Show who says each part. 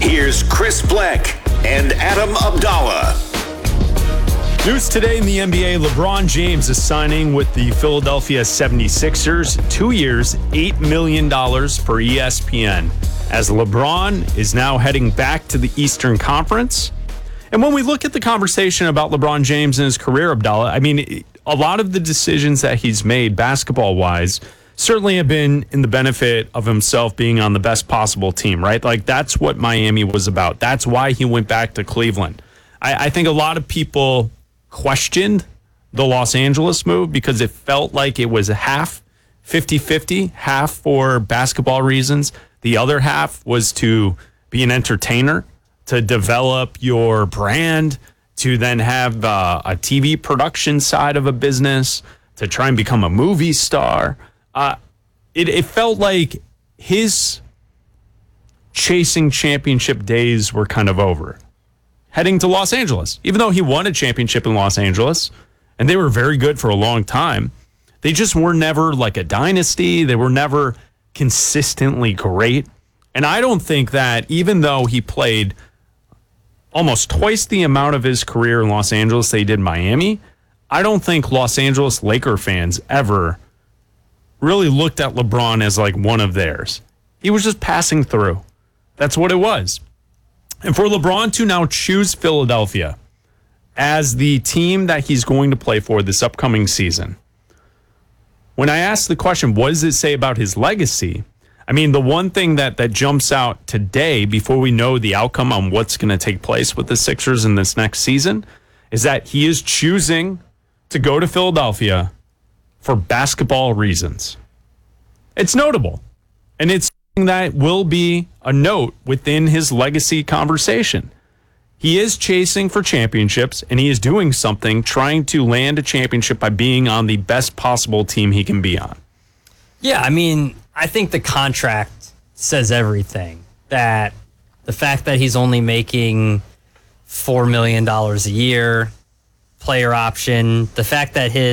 Speaker 1: Here's Chris Black and Adam Abdallah.
Speaker 2: News today in the NBA, LeBron James is signing with the Philadelphia 76ers, 2 years, $8 million for ESPN, as LeBron is now heading back to the Eastern Conference. And when we look at the conversation about LeBron James and his career, Abdallah, I mean, a lot of the decisions that he's made basketball-wise certainly have been in the benefit of himself being on the best possible team, right? Like, that's what Miami was about. That's why he went back to Cleveland. I think a lot of people questioned the Los Angeles move because it felt like it was half 50-50, half for basketball reasons. The other half was to be an entertainer, to develop your brand, to then have a TV production side of a business, to try and become a movie star. It felt like his chasing championship days were kind of over. Heading to Los Angeles, even though he won a championship in Los Angeles, and they were very good for a long time, they just were never like a dynasty. They were never consistently great. And I don't think that even though he played almost twice the amount of his career in Los Angeles that he did in Miami, I don't think Los Angeles Laker fans ever really looked at LeBron as like one of theirs. He was just passing through. That's what it was. And for LeBron to now choose Philadelphia as the team that he's going to play for this upcoming season, when I asked the question, what does it say about his legacy? I mean, the one thing that jumps out today before we know the outcome on what's going to take place with the Sixers in this next season is that he is choosing to go to Philadelphia for basketball reasons. It's notable, and it's something that will be a note within his legacy conversation. He is chasing for championships, and he is doing something, trying to land a championship by being on the best possible team he can be on.
Speaker 3: Yeah, I mean, I think the contract says everything. That the fact that he's only making $4 million a year, player option, the fact that his